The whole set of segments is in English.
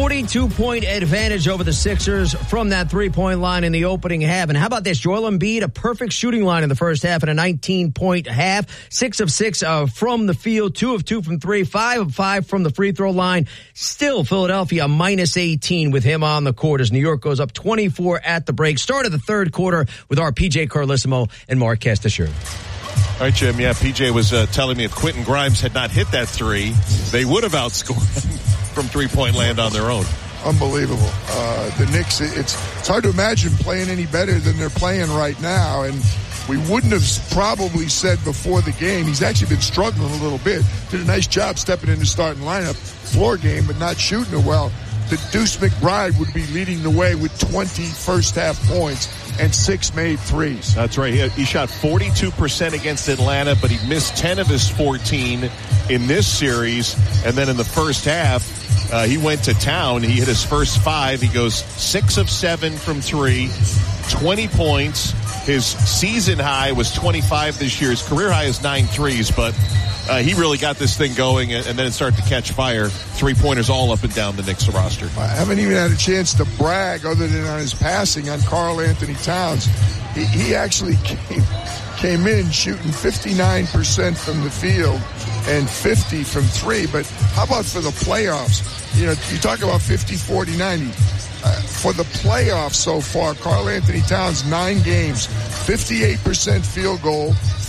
42-point advantage over the Sixers from that three-point line in the opening half. And how about this? Joel Embiid, a perfect shooting line in the first half and a 19-point half. 6 of 6 from the field, 2 of 2 from 3, 5 of 5 from the free throw line. Still Philadelphia minus 18 with him on the court as New York goes up 24 at the break. Start of the third quarter with our PJ Carlissimo and Mark Castasciore. All right, Jim. Yeah, PJ was telling me if Quentin Grimes had not hit that three, they would have outscored from three-point land on their own. Unbelievable. The Knicks, it's hard to imagine playing any better than they're playing right now. And we wouldn't have probably said before the game, he's actually been struggling a little bit. Did a nice job stepping in the starting lineup, floor game, but not shooting it well. The Deuce McBride would be leading the way with 20 first-half points and 6 made threes. That's right. He shot 42% against Atlanta, but he missed 10 of his 14 in this series. And then in the first half, he went to town. He hit his first 5. He goes 6 of 7 from 3, 20 points. His season high was 25 this year. His career high is 9 threes, but he really got this thing going, and then it started to catch fire. Three-pointers all up and down the Knicks roster. I haven't even had a chance to brag other than on his passing on Karl Anthony Towns. He actually came in shooting 59% from the field and 50 from 3. But how about for the playoffs? You know, you talk about 50, 40, 90. For the playoffs so far, Karl Anthony Towns, 9 games, 58% field goal,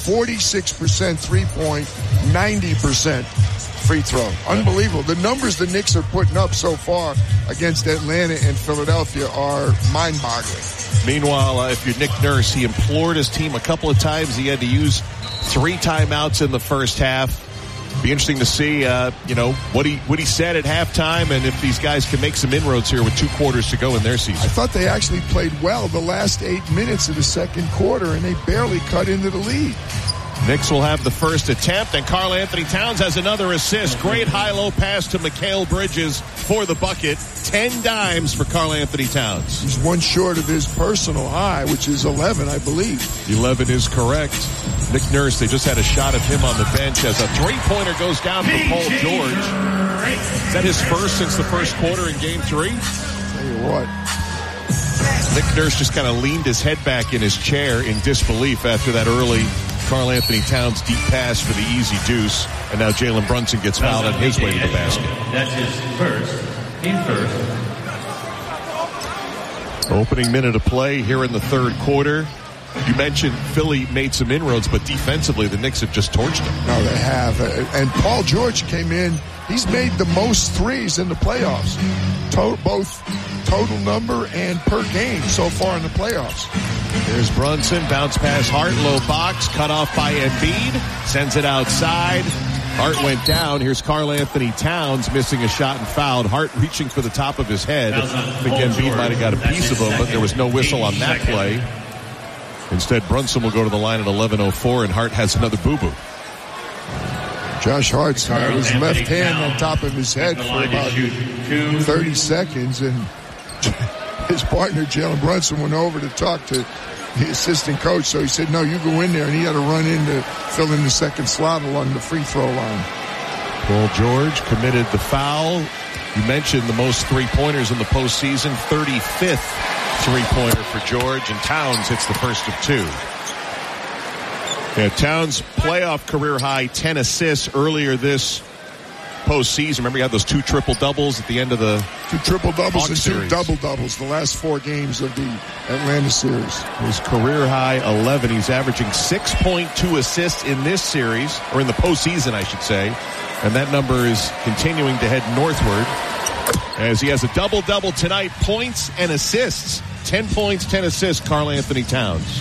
46% three-point, 90% free throw. Unbelievable. The numbers the Knicks are putting up so far against Atlanta and Philadelphia are mind-boggling. Meanwhile, if you're Nick Nurse, he implored his team a couple of times. He had to use 3 timeouts in the first half. Be interesting to see, what he said at halftime, and if these guys can make some inroads here with 2 quarters to go in their season. I thought they actually played well the last 8 minutes of the second quarter, and they barely cut into the lead. Knicks will have the first attempt, and Karl Anthony Towns has another assist. Great high-low pass to Mikal Bridges for the bucket. 10 dimes for Karl Anthony Towns. He's 1 short of his personal high, which is 11, I believe. 11 is correct. Nick Nurse, they just had a shot of him on the bench as a three-pointer goes down for Paul George. Is that his first since the first quarter in Game 3? Tell you what. Nick Nurse just kind of leaned his head back in his chair in disbelief after that early Karl Anthony Towns deep pass for the easy deuce. And now Jalen Brunson gets fouled on his way to the basket. That's his first. Team first. Opening minute of play here in the third quarter. You mentioned Philly made some inroads, but defensively the Knicks have just torched them. No, they have. And Paul George came in. He's made the most threes in the playoffs. Both total number and per game so far in the playoffs. There's Brunson. Bounce pass Hart. Low box. Cut off by Embiid. Sends it outside. Hart went down. Here's Karl Anthony Towns missing a shot and fouled. Hart reaching for the top of his head. I think Embiid might have got a piece of him, but there was no whistle on that play. Instead, Brunson will go to the line at 11:04, and Hart has another boo-boo. Josh Hart's had his left hand on top of his head for about 30 seconds, and his partner, Jalen Brunson, went over to talk to the assistant coach, so he said, no, you go in there, and he had to run in to fill in the second slot along the free throw line. Paul George committed the foul. You mentioned the most three-pointers in the postseason, 35th three-pointer for George, and Towns hits the first of 2. Yeah, Towns' playoff career high, 10 assists earlier this postseason. Remember, he had those 2 triple-doubles at the end of the 2 triple-doubles and 2 series. double-doubles the last 4 games of the Atlanta series. His career high, 11. He's averaging 6.2 assists in this series, or in the postseason, I should say. And that number is continuing to head northward as he has a double-double tonight, points and assists. 10 points, 10 assists, Karl Anthony Towns.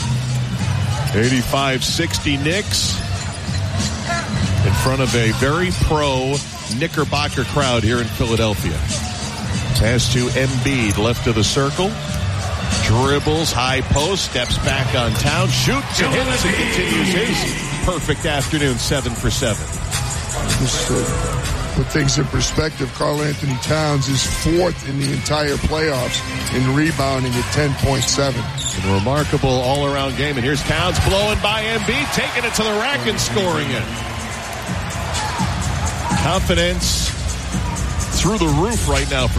85-60 Knicks in front of a very pro Knickerbocker crowd here in Philadelphia. Pass to Embiid, left of the circle. Dribbles, high post, steps back on Towns, shoots and hits and continues his perfect afternoon, 7 for 7. Just put things in perspective, Karl Anthony Towns is 4th in the entire playoffs in rebounding at 10.7. A remarkable all-around game. And here's Towns blowing by Embiid, taking it to the rack and scoring it. Confidence through the roof right now for